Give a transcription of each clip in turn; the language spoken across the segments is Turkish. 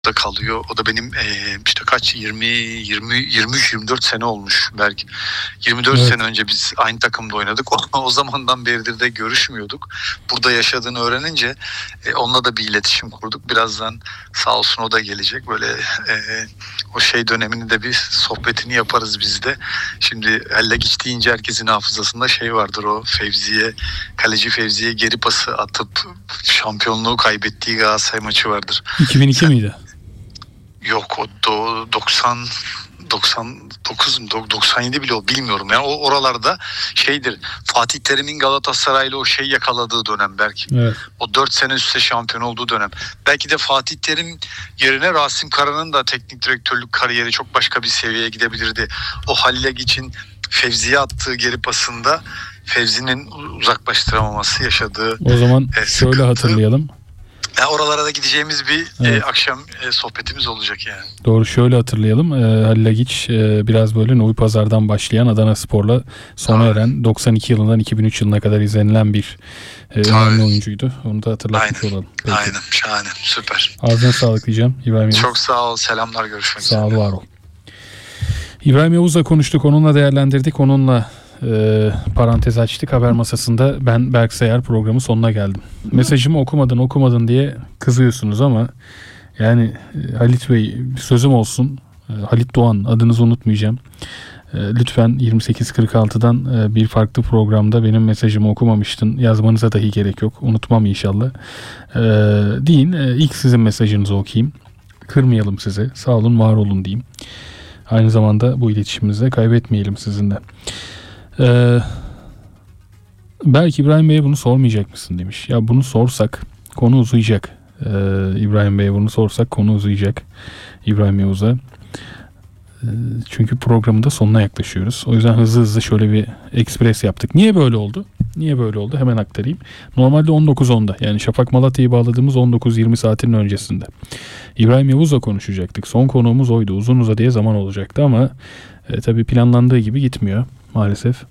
da kalıyor. O da benim işte kaç 23-24 sene olmuş belki. 24 Evet. sene önce biz aynı takımda oynadık. O zamandan beridir de görüşmüyorduk. Burada yaşadığını öğrenince onunla da bir iletişim kurduk. Birazdan sağ olsun o da gelecek. Böyle o şey dönemini de bir sohbetini yaparız biz de. Şimdi Hallagiç deyince herkesin hafızasında şey vardır, o kaleci Fevzi'ye geri pası atıp şampiyonluğu kaybettiği Galatasaray maçı vardır. 2002 miydi? Yok, o 99 mu 97 bile bilmiyorum. Yani o oralarda şeydir. Fatih Terim'in Galatasaray'la o şey yakaladığı dönem belki. Evet. O 4 sene üstte şampiyon olduğu dönem. Belki de Fatih Terim yerine Rasim Kara'nın da teknik direktörlük kariyeri çok başka bir seviyeye gidebilirdi. O Hallagiç'in Fevzi'ye attığı geri pasında Fevzi'nin uzaklaştıramaması yaşadığı O zaman şöyle sıkıntı. hatırlayalım. Yani oralara da gideceğimiz bir Evet. akşam sohbetimiz olacak yani. Doğru, şöyle hatırlayalım. Hallagiç biraz böyle Novi Pazar'dan başlayan Adanaspor'la sona eren 92 yılından 2003 yılına kadar izlenilen bir önemli oyuncuydu. Onu da hatırlatmış olalım. Peki. Aynen, şahane, süper. Ağzına sağlık diyeceğim İbrahim Yavuz. Çok sağ ol, selamlar, görüşmek üzere. Sağ ol, var ol. İbrahim Yavuz'la konuştuk, onunla değerlendirdik, onunla parantez açtık. Haber masasında ben Berk Sayar programın sonuna geldim. Mesajımı okumadın diye kızıyorsunuz ama yani Halit Bey, sözüm olsun. Halit Doğan, adınızı unutmayacağım. Lütfen 28.46'dan bir farklı programda benim mesajımı okumamıştın, yazmanıza dahi gerek yok, unutmam inşallah deyin. İlk sizin mesajınızı okuyayım. Kırmayalım sizi. Sağ olun, var olun diyeyim. Aynı zamanda bu iletişimimizi de kaybetmeyelim sizinle. Belki İbrahim Bey'e bunu sormayacak mısın demiş. Ya bunu sorsak konu uzayacak. İbrahim Bey'e bunu sorsak konu uzayacak. İbrahim Yavuz'a. Çünkü programın da sonuna yaklaşıyoruz. O yüzden hızlı şöyle bir ekspres yaptık. Niye böyle oldu? Hemen aktarayım. Normalde 19.10'da, yani Şafak Malatya'yı bağladığımız 19-20 saatin öncesinde İbrahim Yavuz'la konuşacaktık. Son konuğumuz oydu. Uzun uzadıya zaman olacaktı ama tabii planlandığı gibi gitmiyor maalesef.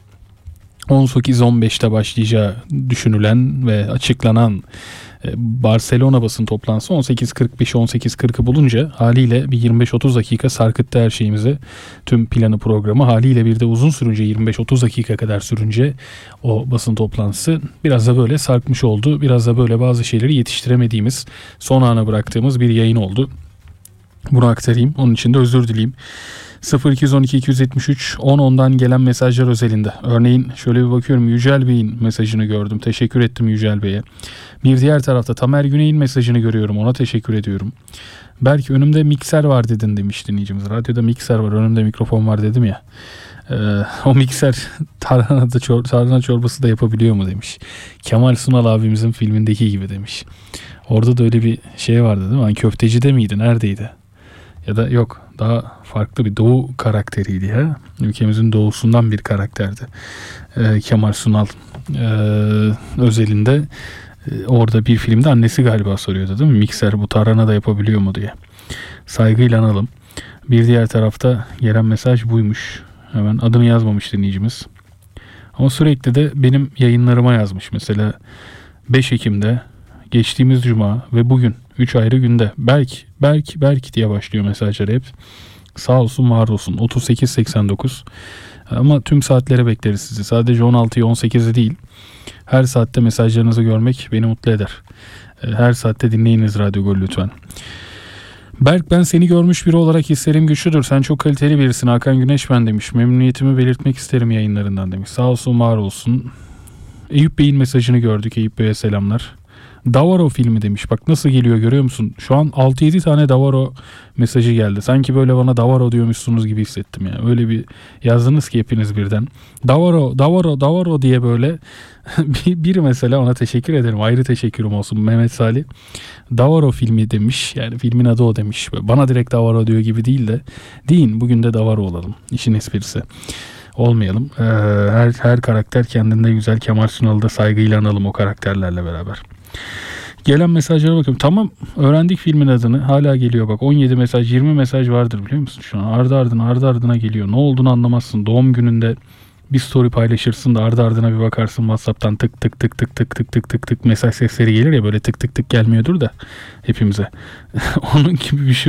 18-15'te başlayacağı düşünülen ve açıklanan Barcelona basın toplantısı 18.45-18.40'ı bulunca haliyle bir 25-30 dakika sarkıttı her şeyimizi. Tüm planı, programı haliyle bir de uzun sürünce, 25-30 dakika kadar sürünce o basın toplantısı biraz da böyle sarkmış oldu. Biraz da böyle bazı şeyleri yetiştiremediğimiz, son ana bıraktığımız bir yayın oldu. Bunu aktarayım. Onun için de özür dileyim. 0212 273 10'dan gelen mesajlar özelinde. Örneğin şöyle bir bakıyorum, Yücel Bey'in mesajını gördüm. Teşekkür ettim Yücel Bey'e. Bir diğer tarafta Tamer Güney'in mesajını görüyorum. Ona teşekkür ediyorum. Belki önümde mikser var dedin demiş dinleyicimiz. Radyoda mikser var, önümde mikrofon var dedim ya. O mikser tarhana çorbası da yapabiliyor mu demiş. Kemal Sunal abimizin filmindeki gibi demiş. Orada da öyle bir şey vardı değil mi? Hani köftecide miydi? Neredeydi? Ya da yok, daha farklı bir doğu karakteriydi ya. Ülkemizin doğusundan bir karakterdi. Kemal Sunal özelinde orada bir filmde annesi galiba soruyordu değil mi? Mikser bu tarhana da yapabiliyor mu diye. Saygıyla analım. Bir diğer tarafta gelen mesaj buymuş. Hemen adını yazmamış dinleyicimiz. Ama sürekli de benim yayınlarıma yazmış. Mesela 5 Ekim'de, geçtiğimiz cuma ve bugün 3 ayrı günde belki diye başlıyor mesajlar hep. Sağ olsun, var olsun. 3889. Ama tüm saatlere bekleriz sizi. Sadece 16'yı 18'i değil. Her saatte mesajlarınızı görmek beni mutlu eder. Her saatte dinleyiniz Radyo Gol lütfen. Berk, ben seni görmüş biri olarak hislerim güçlüdür. Sen çok kaliteli birisin. Hakan Güneş ben demiş. Memnuniyetimi belirtmek isterim yayınlarından demiş. Sağ olsun, var olsun. Eyüp Bey'in mesajını gördük. Eyüp Bey'e selamlar. Davaro filmi demiş. Bak nasıl geliyor, görüyor musun? Şu an 6-7 tane Davaro mesajı geldi. Sanki böyle bana Davaro diyormuşsunuz gibi hissettim ya. Öyle bir yazdınız ki hepiniz birden. Davaro diye böyle. Biri mesela, ona teşekkür ederim. Ayrı teşekkürüm olsun. Mehmet Salih. Davaro filmi demiş. Yani filmin adı o demiş. Bana direkt Davaro diyor gibi değil de. Deyin, bugün de Davaro olalım. İşin esprisi. Olmayalım. Her karakter kendinde güzel. Kemal Sunal'ı da saygıyla analım o karakterlerle beraber. Gelen mesajlara bakıyorum. Tamam, öğrendik filmin adını. Hala geliyor bak. 17 mesaj, 20 mesaj vardır biliyor musun? Şu an ardı ardına geliyor. Ne olduğunu anlamazsın. Doğum gününde bir story paylaşırsın da ardı ardına bir bakarsın WhatsApp'tan tık tık tık tık tık tık tık tık tık mesaj sesleri gelir ya, böyle tık tık tık gelmiyordur da hepimize. Onun gibi bir şey